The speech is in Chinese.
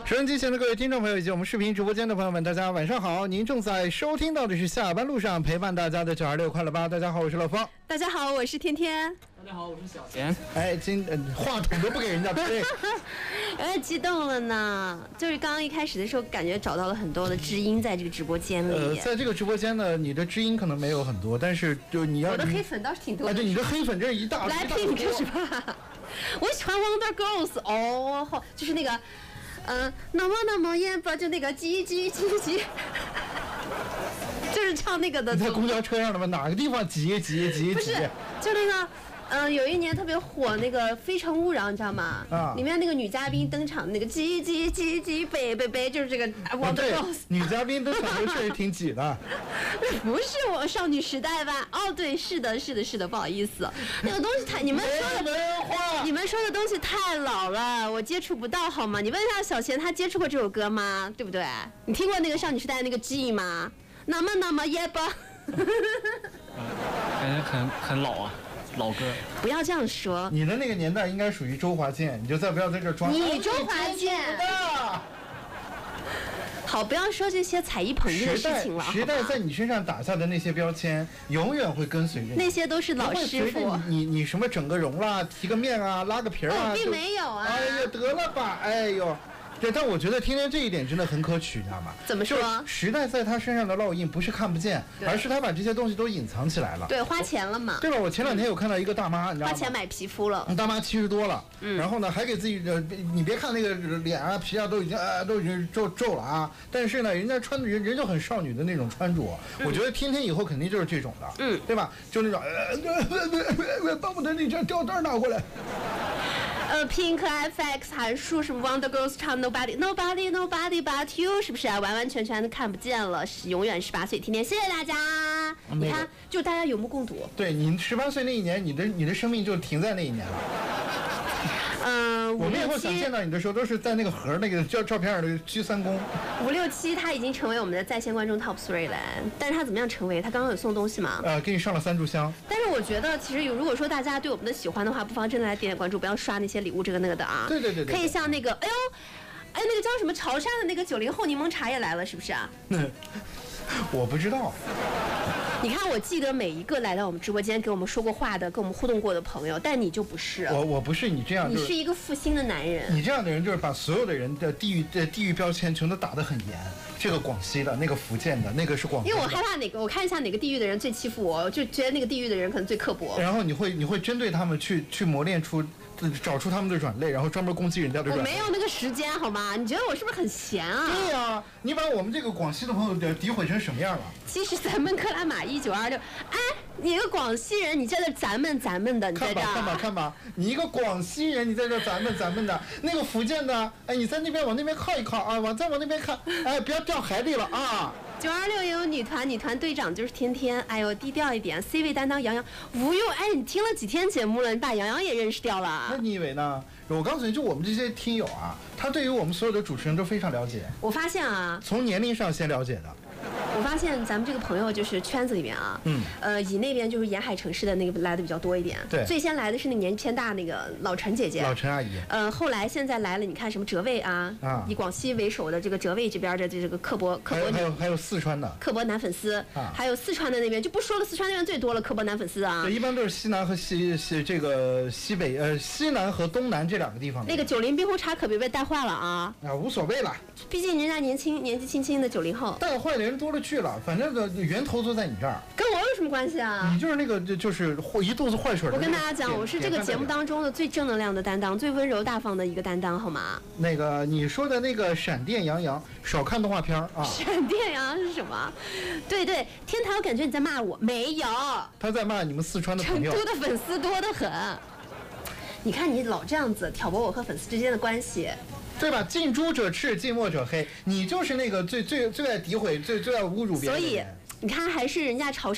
收音机前的各位听众朋友以及我们视频直播间的朋友们，大家晚上好！您正在收听到的是下班路上陪伴大家的926快乐吧。大家好，我是老方。 大家好，我是天天。 大家好，我是小贤。 哎，话筒都不给人家吹， 有点激动了呢。就是刚刚一开始的时候，感觉找到了很多的知音在这个直播间里。 在这个直播间呢，你的知音可能没有很多，但是就你要我的黑粉倒是挺多的。 对，你的黑粉真是一大来 Pink 是吧？我喜欢 Wonder Girls 哦，就是那个。那么烟吧，就那个叽叽叽叽，就是唱那个的。 你在公交车上了吗？哪个地方叽叽叽叽？ 不是，就那个。有一年特别火那个《非诚勿扰》，你知道吗？里面那个女嘉宾登场，那个叽叽叽叽贝，就是这个 Wonder Girls。 女嘉宾登场的确实挺挤的。 不是我少女时代吧？哦，对，是的，不好意思，那个东西太你们说的东西太老了，我接触不到好吗？你问一下小贤，他接触过这首歌吗？对不对？你听过那个少女时代那个 G 吗？那么耶吧。 感觉很老啊。老歌， 不要这样说。 你的那个年代应该属于周华健，你就再不要在这装。 你周华健。好，不要说这些踩一捧一的事情了。 时代在你身上打下的那些标签，永远会跟随着你。 那些都是老师傅。 你什么整个容啦，提个面啊，拉个皮啊。 并没有啊。 哎呦，得了吧，哎呦。对，但我觉得天天这一点真的很可取，你知道吗？ 怎么说？ 时代在他身上的烙印不是看不见，而是他把这些东西都隐藏起来了。 对，花钱了嘛。 对吧？我前2天有看到一个大妈，你知道吗？ 花钱买皮肤了。 大妈70多了，然后呢还给自己你别看那个脸啊皮啊都已经皱了啊，但是呢人家穿的人就很少女的那种穿着，我觉得天天以后肯定就是这种的，对吧？就那种巴不得你这吊带拿过来。 Pink FX 函数什么 Wonder Girls 唱 Nobody But You 是不是啊？完完全全的看不见了，永远18岁。天天谢谢大家，你看，就大家有目共睹。 对，你18岁那一年，你的生命就停在那一年了。我们以后想见到你的时候，都是在那个盒那个照片上的鞠3躬。 5、6、7，他已经成为我们的在线观众 Top 3了。但是他怎么样成为？他刚刚有送东西吗？ 给你上了3炷香。 但是我觉得，其实如果说大家对我们的喜欢的话，不妨真的来点关注，不要刷那些礼物这个那个的啊。 对。 可以像那个，那个叫什么潮汕的那个90后柠檬茶也来了，是不是啊？ 我不知道。 你看，我记得每一个来到我们直播间给我们说过话的、跟我们互动过的朋友，但你就不是。 我不是你这样， 你是一个负心的男人。 你这样的人就是把所有的人的地域标签全都打得很严。这个广西的，那个福建的，那个是广东的。 因为我害怕我看一下哪个地域的人最欺负我，就觉得那个地域的人可能最刻薄。 然后你会针对他们去磨练出。找出他们的软肋，然后专门攻击人家的软肋。 我没有那个时间，好吗？你觉得我是不是很闲啊？ 对呀，你把我们这个广西的朋友诋毁成什么样了？ 其实咱们克拉玛1926，你一个广西人，你在这咱们的，你在这看吧，你一个广西人，你在这咱们的，那个福建的，你在那边往那边靠一靠啊，再往那边看，不要掉海里了啊。 926也有女团队长就是天天，哎呦低调一点。C 位担当杨洋，吴用，你听了几天节目了，你把杨洋也认识掉了。 那你以为呢？我告诉你，就我们这些听友啊，他对于我们所有的主持人都非常了解。 我发现啊， 从年龄上先了解的。 我发现咱们这个朋友就是圈子里面啊，以那边就是沿海城市的那个来的比较多一点。 对， 最先来的是那年纪偏大那个老陈姐姐， 老陈阿姨。 后来现在来了，你看什么浙卫啊，以广西为首的这个浙卫这边的这个刻薄， 还有四川的刻薄男粉丝还有四川的那边就不说了，四川那边最多了刻薄男粉丝啊。 对，一般都是西南和这个西北西南和东南这2个地方。 那个90冰红茶可别被带坏了啊！ 无所谓了， 毕竟人家年纪轻轻的90后， 带坏的人多了去了，反正源头都在你这儿， 跟我有什么关系啊？ 你就是那个就是一肚子坏水。 我跟大家讲，我是这个节目当中的最正能量的担当，最温柔大方的一个担当，好吗？ 那个你说的那个闪电杨洋，少看动画片啊。 闪电杨洋是什么？对，天台，我感觉你在骂我，没有， 他在骂你们四川的朋友。 成都的粉丝多得很。你看你老这样子挑拨我和粉丝之间的关系。 对吧？近朱者赤，近墨者黑。你就是那个最爱诋毁、最爱侮辱别人的人。 所以你看，还是人家潮